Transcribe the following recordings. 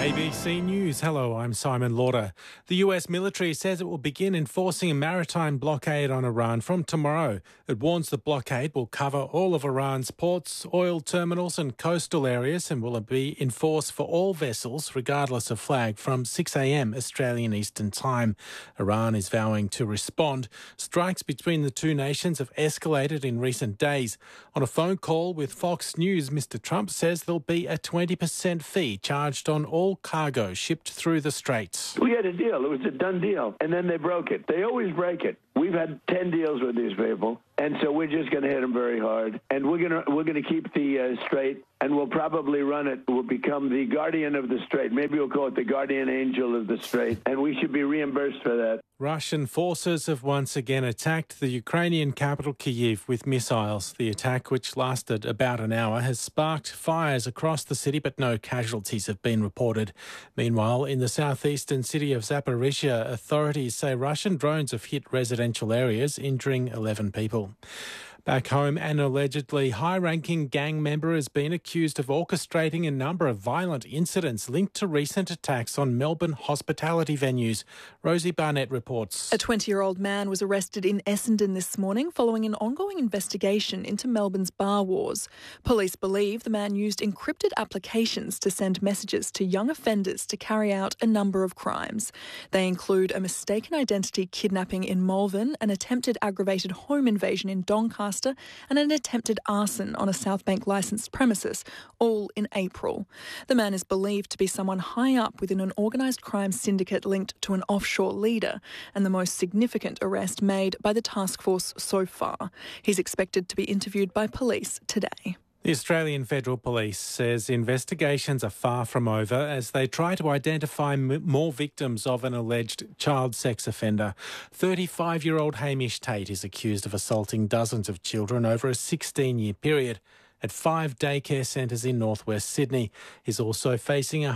ABC News. Hello, I'm Simon Lauder. The US military says it will begin enforcing a maritime blockade on Iran from tomorrow. It warns the blockade will cover all of Iran's ports, oil terminals and coastal areas and will be enforced for all vessels, regardless of flag, from 6 a.m. Australian Eastern Time. Iran is vowing to respond. Strikes between the two nations have escalated in recent days. On a phone call with Fox News, Mr. Trump says there'll be a 20% fee charged on all cargo shipped through the Straits. We had a deal. It was a done deal. And then they broke it. They always break it. We've had 10 deals with these people. And so we're just going to hit them very hard. And we're going to keep the Strait, and we'll probably run it. We'll become the guardian of the Strait. Maybe we'll call it the guardian angel of the Strait. And we should be reimbursed for that. Russian forces have once again attacked the Ukrainian capital Kyiv with missiles. The attack, which lasted about an hour, has sparked fires across the city, but no casualties have been reported. Meanwhile, in the southeastern city of Zaporizhia, authorities say Russian drones have hit residential areas, injuring 11 people. Back home, an allegedly high-ranking gang member has been accused of orchestrating a number of violent incidents linked to recent attacks on Melbourne hospitality venues. Rosie Barnett reports. A 20-year-old man was arrested in Essendon this morning following an ongoing investigation into Melbourne's bar wars. Police believe the man used encrypted applications to send messages to young offenders to carry out a number of crimes. They include a mistaken identity kidnapping in Malvern, an attempted aggravated home invasion in Doncaster, and an attempted arson on a Southbank licensed premises, all in April. The man is believed to be someone high up within an organised crime syndicate linked to an offshore leader, and the most significant arrest made by the task force so far. He's expected to be interviewed by police today. The Australian Federal Police says investigations are far from over as they try to identify more victims of an alleged child sex offender. 35-year-old Hamish Tate is accused of assaulting dozens of children over a 16-year period at 5 daycare centres in northwest Sydney. He's also facing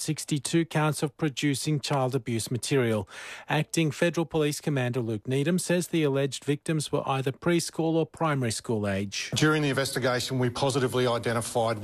162 counts of producing child abuse material. Acting Federal Police Commander Luke Needham says the alleged victims were either preschool or primary school age. During the investigation, we positively identified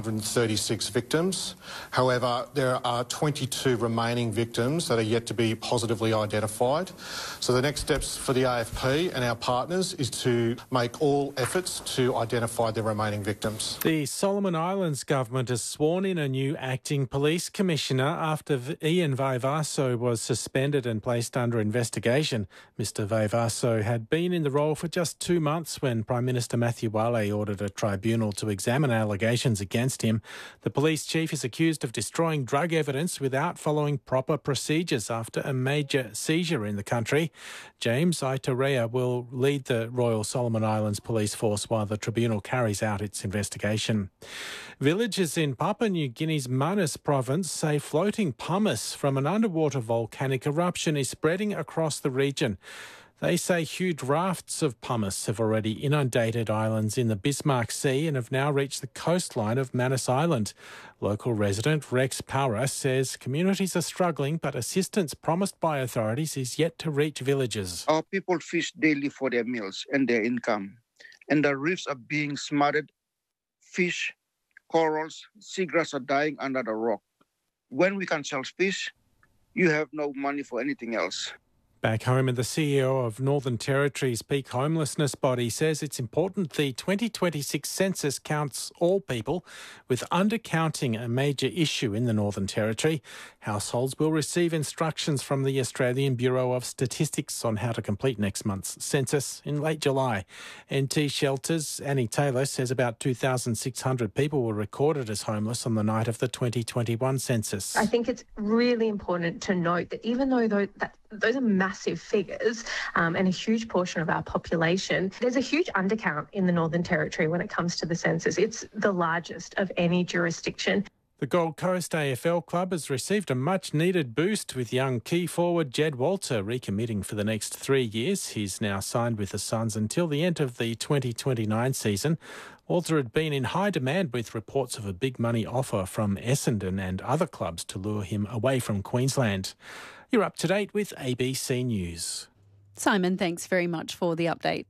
136 victims. However, there are 22 remaining victims that are yet to be positively identified. So the next steps for the AFP and our partners is to make all efforts to identify the remaining victims. The Solomon Islands government has sworn in a new acting police commissioner after Ian Vaivaso was suspended and placed under investigation. Mr Vaivaso had been in the role for just 2 months when Prime Minister Matthew Wale ordered a tribunal to examine allegations against him. The police chief is accused of destroying drug evidence without following proper procedures after a major seizure in the country. James Aitarea will lead the Royal Solomon Islands Police Force while the tribunal carries out its investigation. Villagers in Papua New Guinea's Manus province say floating pumice from an underwater volcanic eruption is spreading across the region. They say huge rafts of pumice have already inundated islands in the Bismarck Sea and have now reached the coastline of Manus Island. Local resident Rex Power says communities are struggling, but assistance promised by authorities is yet to reach villages. Our people fish daily for their meals and their income, and the reefs are being smothered. Fish, corals, seagrass are dying under the rock. When we can sell fish, you have no money for anything else. Back home, the CEO of Northern Territory's peak homelessness body says it's important the 2026 census counts all people, with undercounting a major issue in the Northern Territory. Households will receive instructions from the Australian Bureau of Statistics on how to complete next month's census in late July. NT Shelters' Annie Taylor says about 2,600 people were recorded as homeless on the night of the 2021 census. I think it's really important to note that even though those are massive figures and a huge portion of our population, there's a huge undercount in the Northern Territory when it comes to the census. It's the largest of any jurisdiction. The Gold Coast AFL club has received a much-needed boost with young key forward Jed Walter recommitting for the next 3 years. He's now signed with the Suns until the end of the 2029 season. Walter had been in high demand with reports of a big money offer from Essendon and other clubs to lure him away from Queensland. You're up to date with ABC News. Simon, thanks very much for the update.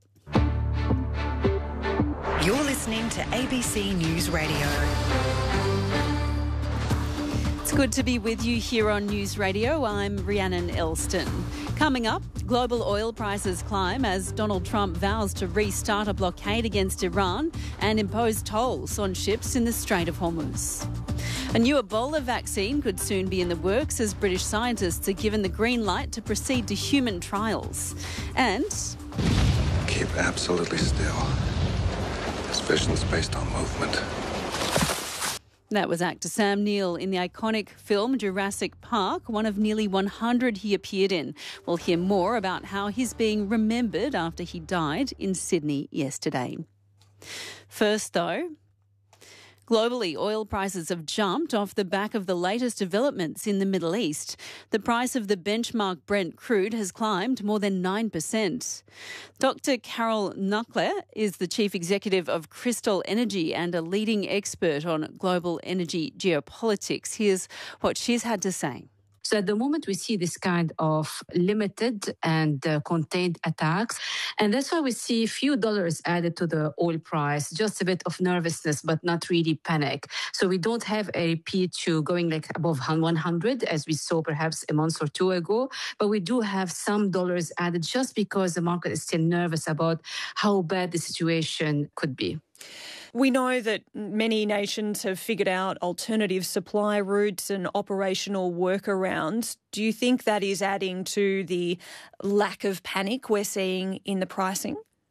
You're listening to ABC News Radio. It's good to be with you here on News Radio. I'm Rhiannon Elston. Coming up, global oil prices climb as Donald Trump vows to restart a blockade against Iran and impose tolls on ships in the Strait of Hormuz. A new Ebola vaccine could soon be in the works as British scientists are given the green light to proceed to human trials. And keep absolutely still. This vision's based on movement. that was actor Sam Neill in the iconic film Jurassic Park, one of nearly 100 he appeared in. We'll hear more about how he's being remembered after he died in Sydney yesterday. First, though, globally, oil prices have jumped off the back of the latest developments in the Middle East. The price of the benchmark Brent crude has climbed more than 9%. Dr. Carol Nucler is the chief executive of Crystal Energy and a leading expert on global energy geopolitics. Here's what she's had to say. So at the moment, we see this kind of limited and contained attacks. And that's why we see a few dollars added to the oil price, just a bit of nervousness, but not really panic. So we don't have a repeat to going like above 100, as we saw perhaps a month or two ago. But we do have some dollars added just because the market is still nervous about how bad the situation could be. We know that many nations have figured out alternative supply routes and operational workarounds. Do you think that is adding to the lack of panic we're seeing in the pricing?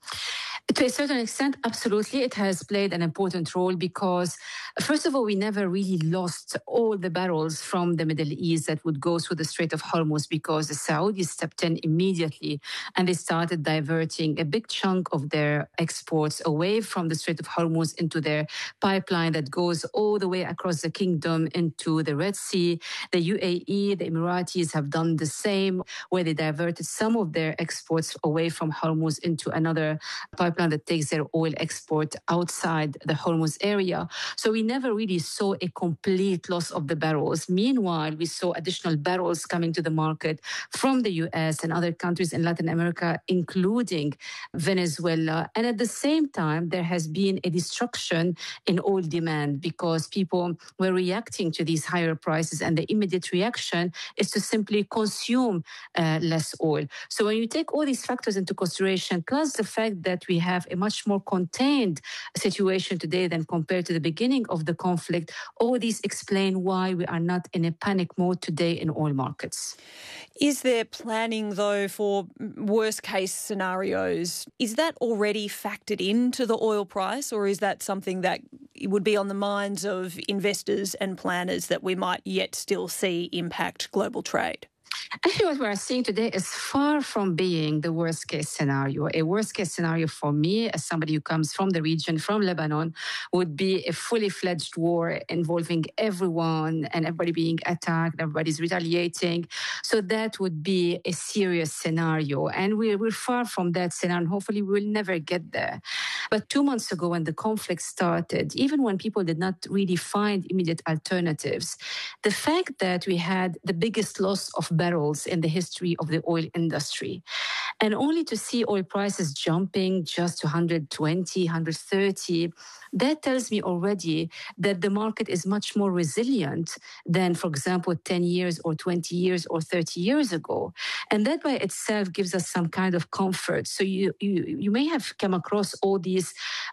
To a certain extent, absolutely. It has played an important role because, first of all, we never really lost all the barrels from the Middle East that would go through the Strait of Hormuz because the Saudis stepped in immediately and they started diverting a big chunk of their exports away from the Strait of Hormuz into their pipeline that goes all the way across the kingdom into the Red Sea. The UAE, the Emiratis have done the same, where they diverted some of their exports away from Hormuz into another pipeline that takes their oil export outside the Hormuz area. So we never really saw a complete loss of the barrels. Meanwhile, we saw additional barrels coming to the market from the US and other countries in Latin America, including Venezuela. And at the same time, there has been a destruction in oil demand because people were reacting to these higher prices, and the immediate reaction is to simply consume less oil. So when you take all these factors into consideration, plus the fact that we have a much more contained situation today than compared to the beginning of the conflict, all these explain why we are not in a panic mode today in oil markets. Is there planning, though, for worst-case scenarios? Is that already factored into the oil price, or is that something that would be on the minds of investors and planners that we might yet still see impact global trade? Actually, what we're seeing today is far from being the worst-case scenario. A worst-case scenario for me, as somebody who comes from the region, from Lebanon, would be a fully-fledged war involving everyone and everybody being attacked, everybody's retaliating. So that would be a serious scenario. And we're far from that scenario, and hopefully we will never get there. But 2 months ago, when the conflict started, even when people did not really find immediate alternatives, the fact that we had the biggest loss of barrels in the history of the oil industry, and only to see oil prices jumping just to 120, 130, that tells me already that the market is much more resilient than, for example, 10 years or 20 years or 30 years ago. And that by itself gives us some kind of comfort. So you may have come across all these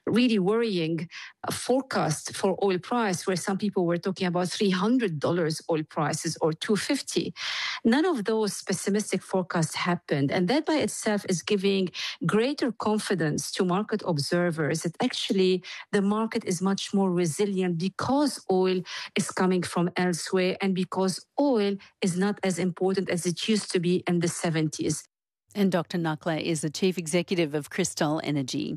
really worrying forecasts for oil price, where some people were talking about $300 oil prices or $250. None of those pessimistic forecasts happened. And that by itself is giving greater confidence to market observers that actually the market is much more resilient because oil is coming from elsewhere and because oil is not as important as it used to be in the 70s. And Dr. Nucler is the chief executive of Crystal Energy.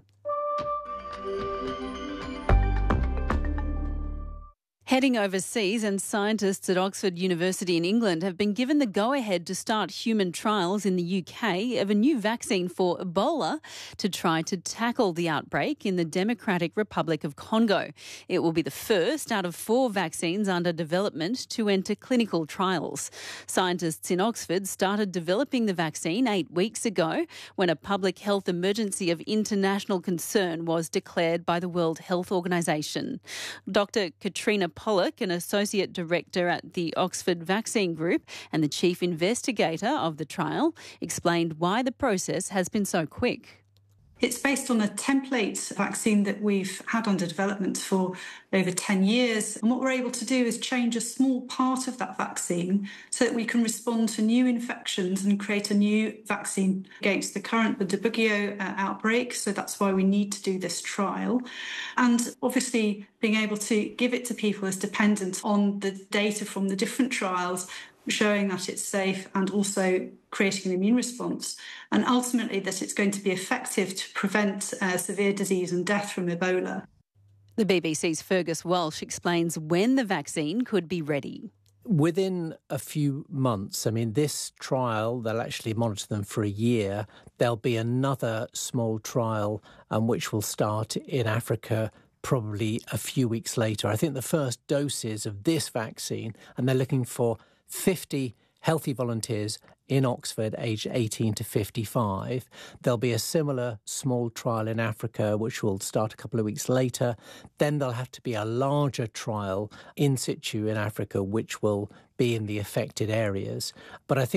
Heading overseas, and scientists at Oxford University in England have been given the go-ahead to start human trials in the UK of a new vaccine for Ebola to try to tackle the outbreak in the Democratic Republic of Congo. It will be the first out of 4 vaccines under development to enter clinical trials. Scientists in Oxford started developing the vaccine 8 weeks ago when a public health emergency of international concern was declared by the World Health Organization. Dr. Katrina Pollock, an associate director at the Oxford Vaccine Group and the chief investigator of the trial, explained why the process has been so quick. It's based on a template vaccine that we've had under development for over 10 years. And what we're able to do is change a small part of that vaccine so that we can respond to new infections and create a new vaccine against the current Debugio outbreak. So that's why we need to do this trial. And obviously, being able to give it to people is dependent on the data from the different trials, showing that it's safe and also creating an immune response, and ultimately that it's going to be effective to prevent severe disease and death from Ebola. The BBC's Fergus Walsh explains when the vaccine could be ready. Within a few months. I mean, this trial, they'll actually monitor them for a year. There'll be another small trial which will start in Africa probably a few weeks later. I think the first doses of this vaccine, and they're looking for 50 healthy volunteers in Oxford aged 18 to 55. There'll be a similar small trial in Africa which will start a couple of weeks later. Then there'll have to be a larger trial in situ in Africa which will be in the affected areas. But I think